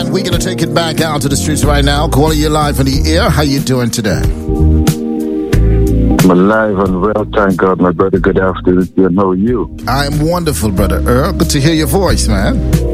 We're going to take it back out to the streets right now. Calling you live on the air. How you doing today? I'm alive and well, thank God, my brother. Good afternoon. And how are you? I'm wonderful, Brother Earl. Good to hear your voice, man.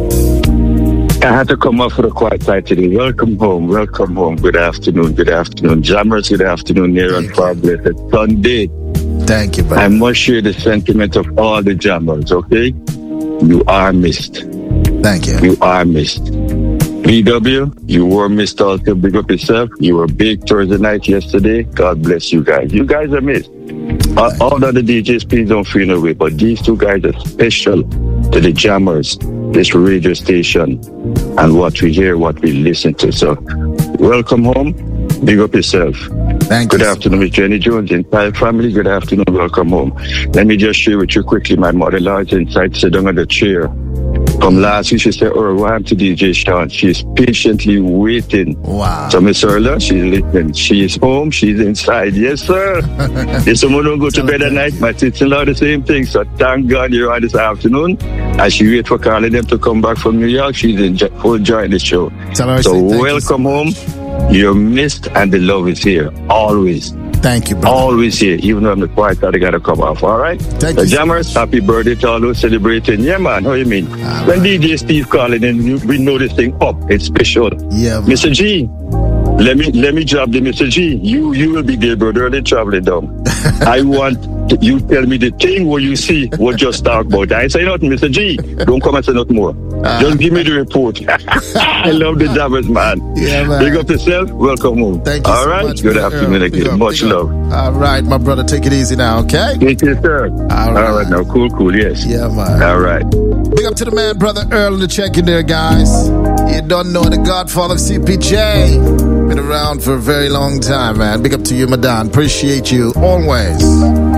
I had to come off for the quiet side today. Welcome home. Welcome home. Good afternoon. Good afternoon. Jammers, good afternoon here on Fabulous Sunday. Thank you, brother. I must share the sentiment of all the jammers, okay? You are missed. Thank you. You are missed. BW, you were missed also. Big up yourself. You were big Thursday night yesterday. God bless you guys. You guys are missed. All the other DJs, please don't feel no way. But these two guys are special to the jammers, this radio station, and what we hear, what we listen to. So, welcome home. Big up yourself. Thank you. Good afternoon, Miss Jenny Jones, entire family. Good afternoon. Welcome home. Let me just share with you quickly. My mother-in-law is inside, sitting on the chair. From last week, she said, "Oh, why am to DJ Sean?" She's patiently waiting. Wow. So, Miss Erla, she's listening. She's home. She's inside. Yes, sir. If someone don't go to bed at night, my sister-in-law the same thing. So, thank God you're on this afternoon. As she wait for calling them to come back from New York, she's full joy the show. So, welcome home. You're missed, and the love is here. Always. Thank you, brother. Always here, even though I'm the quiet side, I gotta come off, all right? Thank the you. Jammers, happy birthday to all those celebrating. Yeah, man, how you mean? When DJ Steve calling in, we know this thing up. It's special. Yeah, man. Mr. G, let me drop the Mr. G. You will be there, brother. They're traveling down. I want you tell me the thing where you see what just talk about. I ain't say nothing, Mr. G. Don't come and say nothing more. Just give me the report. I love the Jammers, man. Yeah, man. Big up yourself. Welcome home. Thank you all so right? much. Good afternoon again. Much love. All right, my brother. Take it easy now, okay? Thank you, sir. All right, now. Cool, yes. Yeah, man. All right. Big up to the man, Brother Earl, in the check-in there, guys. You don't know the godfather of CPJ. Been around for a very long time, man. Big up to you, Madan. Appreciate you always.